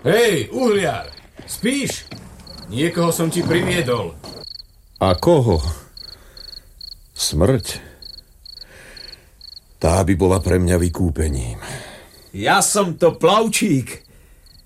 Hej, uhliar, spíš? Niekoho som ti priviedol. A koho? Smrť? Tá by bola pre mňa vykúpením. Ja som to Plavčík.